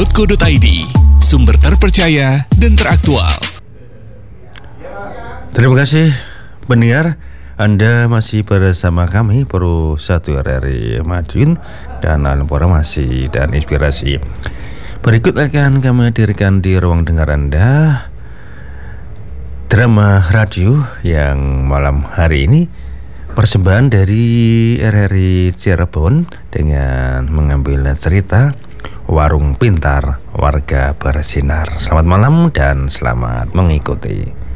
pro.co.id, sumber terpercaya dan teraktual. Terima kasih pendengar, Anda masih bersama kami Pro 1 RRI Madiun dan informasi dan inspirasi. Berikut akan kami hadirkan di ruang dengar Anda drama radio yang malam hari ini persembahan dari RRI Cirebon dengan mengambil cerita Warung Pintar Warga Bersinar. Selamat malam dan selamat mengikuti.